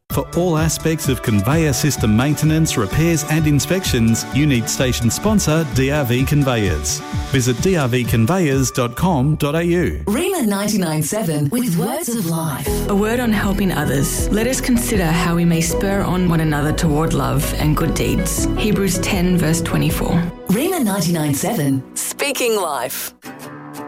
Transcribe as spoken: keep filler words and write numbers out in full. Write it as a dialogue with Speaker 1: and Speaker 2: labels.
Speaker 1: For all aspects of conveyor system maintenance, repairs and inspections, you need station sponsor D R V Conveyors. Visit d r v conveyors dot com dot a u.
Speaker 2: Rhema ninety-nine point seven with Words of Life.
Speaker 3: A word on helping others. Let us consider how we may spur on one another toward love and good deeds. Hebrews ten verse twenty-four.
Speaker 2: Rhema ninety-nine point seven, speaking life.